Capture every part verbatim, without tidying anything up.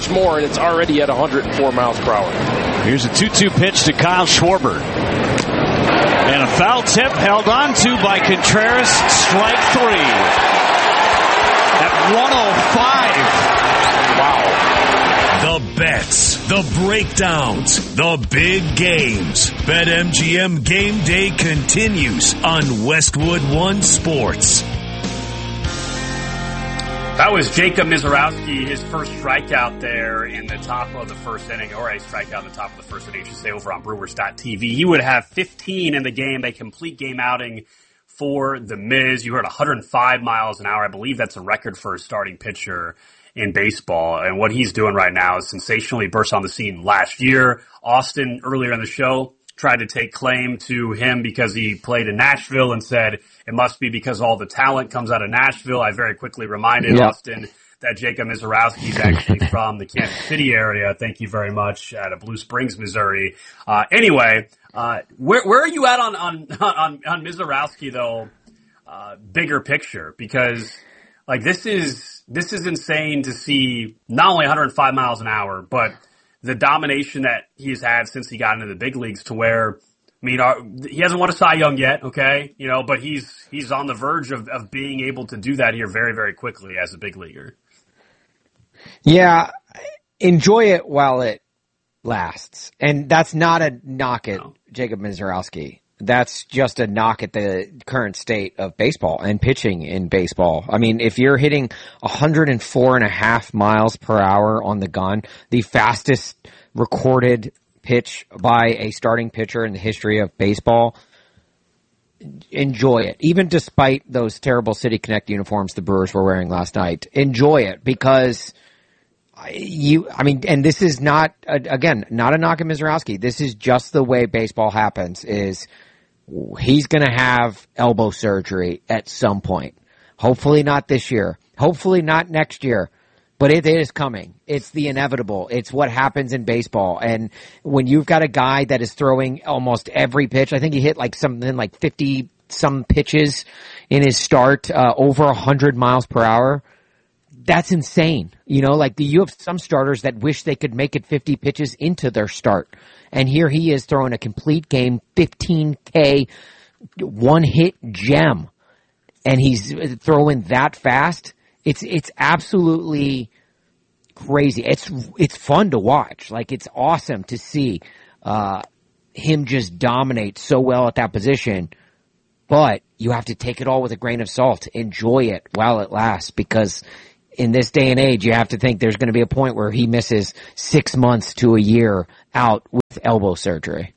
much more, and it's already at one hundred four miles per hour. Here's a two two pitch to Kyle Schwarber. And a foul tip held on to by Contreras. Strike three. At one oh five. Wow. The bets, the breakdowns, the big games. BetMGM Game Day continues on Westwood One Sports. That was Jacob Misiorowski, his first strikeout there in the top of the first inning, or a strikeout in the top of the first inning, I should say, over on Brewers dot T V. He would have fifteen in the game, a complete game outing for the Miz. You heard one hundred five miles an hour. I believe that's a record for a starting pitcher in baseball. And what he's doing right now is sensationally burst on the scene last year. Austin, earlier in the show, tried to take claim to him because he played in Nashville and said it must be because all the talent comes out of Nashville. I very quickly reminded yeah. Austin that Jacob Misiorowski is actually from the Kansas City area. Thank you very much, out of Blue Springs, Missouri. Uh, anyway, uh, where, where are you at on, on, on, on Misiorowski though, uh, bigger picture? Because like this is, this is insane to see not only one hundred five miles an hour, but the domination that he's had since he got into the big leagues to where, I mean, our, he hasn't won a Cy Young yet, okay? You know, but he's, he's on the verge of, of being able to do that here very, very quickly as a big leaguer. Yeah. Enjoy it while it lasts. And that's not a knock at no. Jacob Misiorowski. That's just a knock at the current state of baseball and pitching in baseball. I mean, if you're hitting one hundred four and a half miles per hour on the gun, the fastest recorded pitch by a starting pitcher in the history of baseball, enjoy it. Even despite those terrible City Connect uniforms the Brewers were wearing last night, enjoy it because you, I mean, and this is not, again, not a knock at Misiorowski. This is just the way baseball happens is he's going to have elbow surgery at some point. Hopefully not this year. Hopefully not next year. But it is coming. It's the inevitable. It's what happens in baseball. And when you've got a guy that is throwing almost every pitch, I think he hit like something like fifty some pitches in his start, uh, over one hundred miles per hour. That's insane. You know, like the, you have some starters that wish they could make it fifty pitches into their start. And here he is throwing a complete game, fifteen K, one hit gem. And he's throwing that fast. It's, it's absolutely crazy. It's, it's fun to watch. Like it's awesome to see, uh, him just dominate so well at that position. But you have to take it all with a grain of salt. Enjoy it while it lasts because in this day and age, you have to think there's going to be a point where he misses six months to a year out with elbow surgery.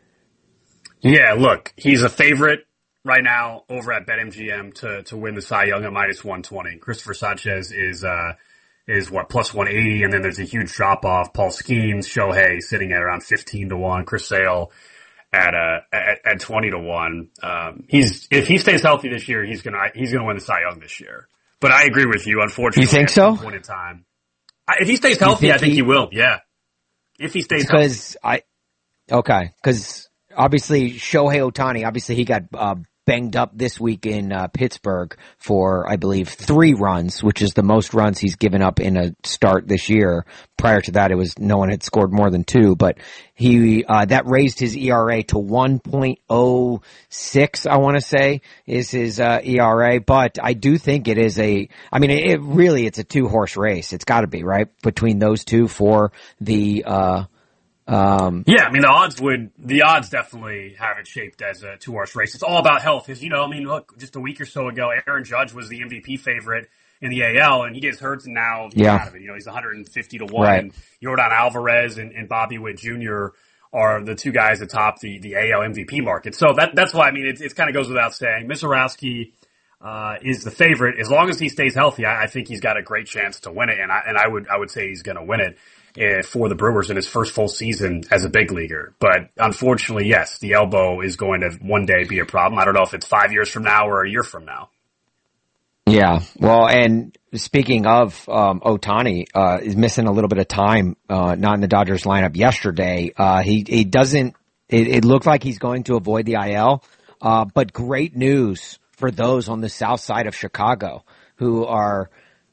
Yeah, look, he's a favorite right now over at BetMGM to, to win the Cy Young at minus one twenty. Christopher Sanchez is, uh, is what, plus one eighty, and then there's a huge drop off. Paul Skeens, Shohei sitting at around fifteen to one. Chris Sale at, uh, at, at twenty to one. Um, he's, if he stays healthy this year, he's gonna, he's gonna win the Cy Young this year. But I agree with you, unfortunately. You think so? At some point in time. I, if he stays healthy, think I think he, he will, yeah. If he stays healthy. Because I, okay, because obviously Shohei Ohtani, obviously he got, uh, banged up this week in uh, Pittsburgh for, I believe, three runs, which is the most runs he's given up in a start this year. Prior to that, it was no one had scored more than two, but he uh, that raised his E R A to one point oh six, I want to say, is his uh, E R A. But I do think it is a, I mean, it, it really, it's a two-horse race. It's got to be, right, between those two for the uh Um, yeah, I mean, the odds would, the odds definitely have it shaped as a two-horse race. It's all about health. Because, you know, I mean, look, just a week or so ago, Aaron Judge was the M V P favorite in the A L, and he gets hurt, and now he's yeah. out of it. You know, he's one hundred fifty to one. Right. And Yordan Alvarez and, and Bobby Witt Junior are the two guys atop the, the A L M V P market. So that, that's why, I mean, it, it kind of goes without saying. Misiorowski, uh, is the favorite. As long as he stays healthy, I, I think he's got a great chance to win it, and I, and I would, I would say he's going to win it. Uh, for the Brewers in his first full season as a big leaguer. But unfortunately, yes, the elbow is going to one day be a problem. I don't know if it's five years from now or a year from now. Yeah. Well, and speaking of um, Ohtani, uh, is missing a little bit of time, uh, not in the Dodgers lineup yesterday. Uh, he, he doesn't, it, it looked like he's going to avoid the I L, uh, but great news for those on the south side of Chicago who are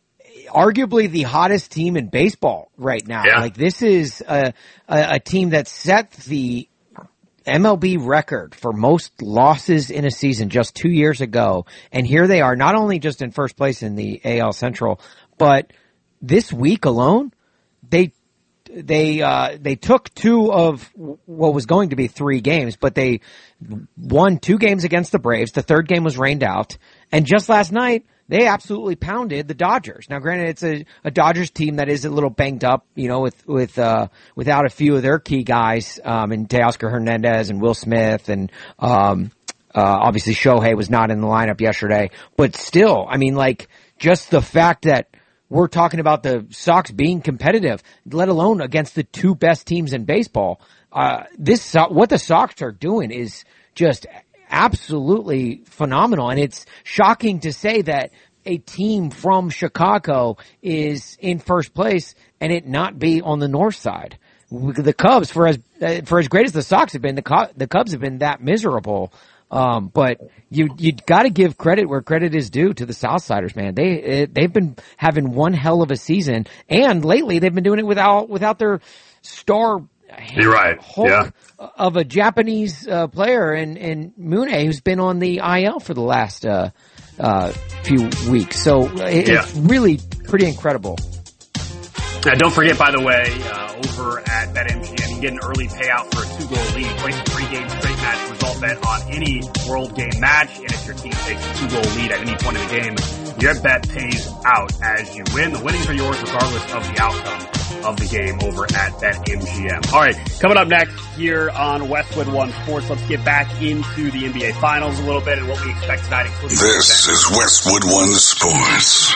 arguably the hottest team in baseball right now. Yeah. Like this is a, a, a team that set the M L B record for most losses in a season just two years ago. And here they are, not only just in first place in the A L Central, but this week alone, they They uh they took two of what was going to be three games, but they won two games against the Braves. The third game was rained out, and just last night they absolutely pounded the Dodgers. Now, granted, it's a, a Dodgers team that is a little banged up, you know, with with uh without a few of their key guys, um, and Teoscar Hernandez and Will Smith, and um uh obviously Shohei was not in the lineup yesterday, but still, I mean, like just the fact that we're talking about the Sox being competitive, let alone against the two best teams in baseball. Uh, this, what the Sox are doing is just absolutely phenomenal. And it's shocking to say that a team from Chicago is in first place and it not be on the north side. The Cubs, for as, for as great as the Sox have been, the, the Cubs have been that miserable. Um, but you, you gotta give credit where credit is due to the Southsiders, man. They, they've been having one hell of a season, and lately they've been doing it without, without their star You're right. Hulk Yeah. of a Japanese, uh, player in, in Mune, who's been on the I L for the last, uh, uh, few weeks. So it, Yeah. it's really pretty incredible. Now, don't forget, by the way, uh, over at BetMGM, you get an early payout for a two-goal lead. Place a three-game straight match result bet on any World Game match, and if your team takes a two-goal lead at any point in the game, your bet pays out as you win. The winnings are yours regardless of the outcome of the game over at BetMGM. All right, coming up next here on Westwood One Sports, let's get back into the N B A Finals a little bit and what we expect tonight, including this is Westwood One Sports.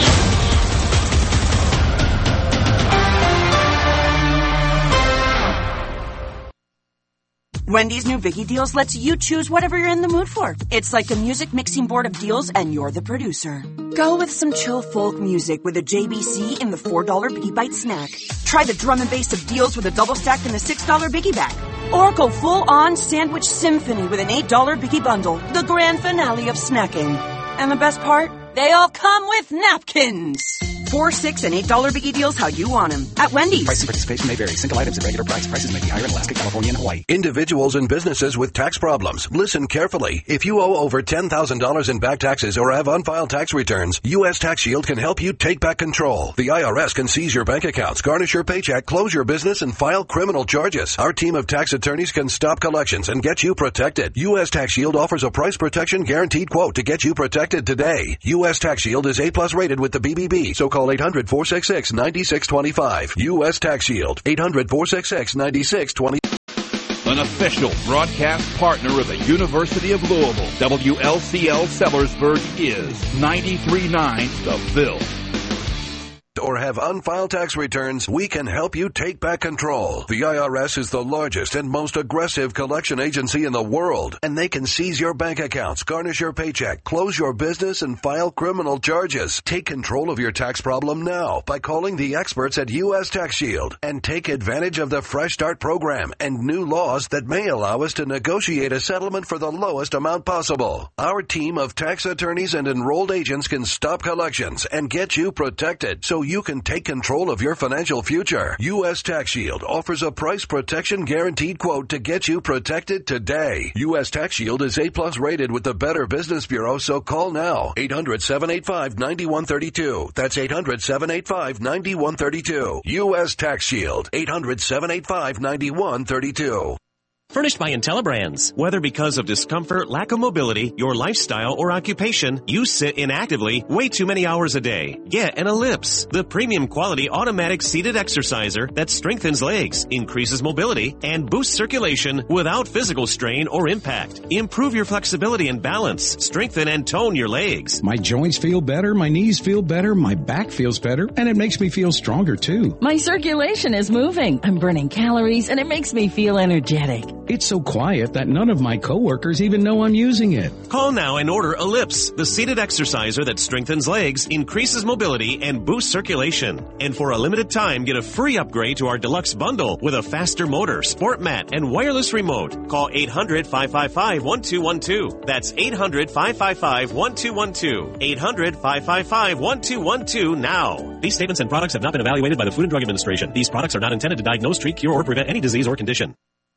Wendy's new Biggie Deals lets you choose whatever you're in the mood for. It's like a music mixing board of deals, and you're the producer. Go with some chill folk music with a J B C in the four dollar Biggie Bite snack. Try the drum and bass of deals with a double stack in the six dollar Biggie Bag. Or go full-on sandwich symphony with an eight dollar Biggie Bundle, the grand finale of snacking. And the best part? They all come with napkins. Four, six, and eight dollar Biggie Deals how you want them. At Wendy's. Price and participation may vary. Single items at regular price. Prices may be higher in Alaska, California, and Hawaii. Individuals and businesses with tax problems. Listen carefully. If you owe over ten thousand dollars in back taxes or have unfiled tax returns, U S Tax Shield can help you take back control. The I R S can seize your bank accounts, garnish your paycheck, close your business, and file criminal charges. Our team of tax attorneys can stop collections and get you protected. U S Tax Shield offers a price protection guaranteed quote to get you protected today. U S Tax Shield is A plus rated with the B B B, so call eight hundred, four six six, nine six two five. U S Tax Shield, eight hundred, four six six, nine six two five. An official broadcast partner of the University of Louisville, W L C L Sellersburg is ninety-three point nine The Ville. Or have unfiled tax returns, we can help you take back control. The I R S is the largest and most aggressive collection agency in the world, and they can seize your bank accounts, garnish your paycheck, close your business, and file criminal charges. Take control of your tax problem now by calling the experts at U S Tax Shield and take advantage of the Fresh Start program and new laws that may allow us to negotiate a settlement for the lowest amount possible. Our team of tax attorneys and enrolled agents can stop collections and get you protected so you can take control of your financial future. U S Tax Shield offers a price protection guaranteed quote to get you protected today. U S Tax Shield is A plus rated with the Better Business Bureau, so call now. eight hundred, seven eight five, nine one three two. That's eight hundred, seven eight five, nine one three two. U S Tax Shield, eight hundred, seven eight five, nine one three two. Furnished by IntelliBrands. Whether because of discomfort, lack of mobility, your lifestyle, or occupation, you sit inactively way too many hours a day. Get an Ellipse, the premium quality automatic seated exerciser that strengthens legs, increases mobility, and boosts circulation without physical strain or impact. Improve your flexibility and balance. Strengthen and tone your legs. My joints feel better, my knees feel better, my back feels better, and it makes me feel stronger too. My circulation is moving. I'm burning calories, and it makes me feel energetic. It's so quiet that none of my coworkers even know I'm using it. Call now and order Ellipse, the seated exerciser that strengthens legs, increases mobility, and boosts circulation. And for a limited time, get a free upgrade to our deluxe bundle with a faster motor, sport mat, and wireless remote. Call eight hundred, five five five, one two one two. That's eight hundred, five five five, one two one two. eight hundred, five five five, one two one two now. These statements and products have not been evaluated by the Food and Drug Administration. These products are not intended to diagnose, treat, cure, or prevent any disease or condition.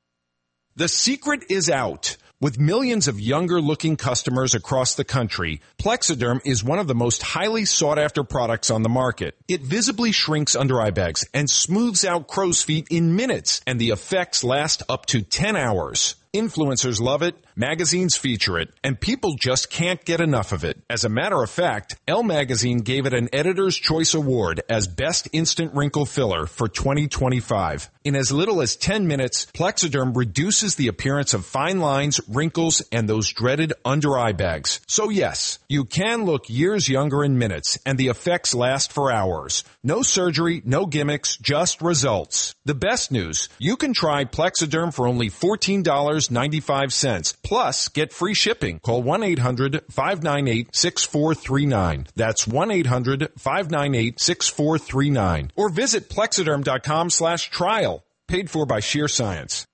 The secret is out. With millions of younger-looking customers across the country, Plexiderm is one of the most highly sought-after products on the market. It visibly shrinks under-eye bags and smooths out crow's feet in minutes, and the effects last up to ten hours. Influencers love it, magazines feature it, and people just can't get enough of it. As a matter of fact, Elle Magazine gave it an Editor's Choice Award as Best Instant Wrinkle Filler for twenty twenty-five. In as little as ten minutes, Plexiderm reduces the appearance of fine lines, wrinkles, and those dreaded under-eye bags. So yes, you can look years younger in minutes, and the effects last for hours. No surgery, no gimmicks, just results. The best news, you can try Plexiderm for only fourteen dollars and ninety-five cents. Plus, get free shipping. Call one eight hundred, five nine eight, six four three nine. That's one eight hundred, five nine eight, six four three nine. Or visit plexiderm.com slash trial. Paid for by Sheer Science.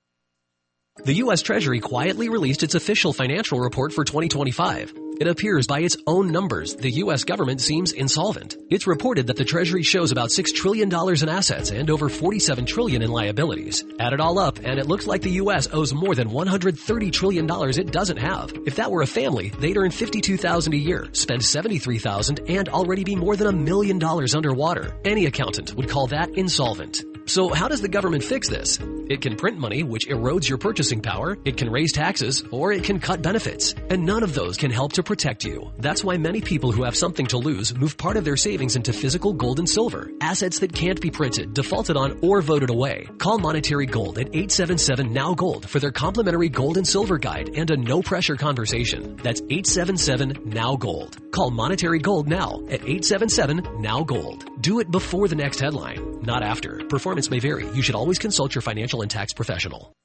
The U S Treasury quietly released its official financial report for twenty twenty-five. It appears by its own numbers, the U S government seems insolvent. It's reported that the Treasury shows about six trillion dollars in assets and over forty-seven trillion dollars in liabilities. Add it all up, and it looks like the U S owes more than one hundred thirty trillion dollars it doesn't have. If that were a family, they'd earn fifty-two thousand dollars a year, spend seventy-three thousand dollars, and already be more than a million dollars underwater. Any accountant would call that insolvent. So how does the government fix this? It can print money, which erodes your purchasing power, it can raise taxes, or it can cut benefits. And none of those can help to protect you. That's why many people who have something to lose move part of their savings into physical gold and silver, assets that can't be printed, defaulted on, or voted away. Call Monetary Gold at eight seven seven, N O W Gold for their complimentary gold and silver guide and a no-pressure conversation. That's eight seven seven, N O W Gold. Call Monetary Gold now at eight seven seven, N O W Gold. Do it before the next headline, not after. Performance may vary. You should always consult your financial and tax professional.